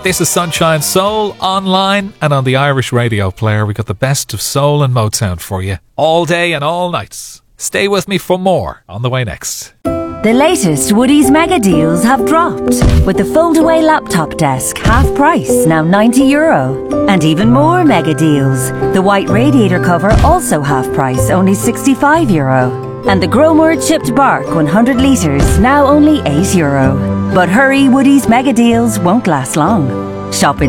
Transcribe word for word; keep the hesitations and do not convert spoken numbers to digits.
This is Sunshine Soul, online and on the Irish Radio Player. We got the best of soul and Motown for you all day and all nights. Stay with me for more on the way next. The latest Woodies mega deals have dropped, with the fold-away laptop desk half price, now ninety euro. And even more mega deals. The white radiator cover also half price, only sixty-five euro. And the Gromor chipped bark one hundred litres, now only eight euro. But hurry, Woodies mega deals won't last long. Shop in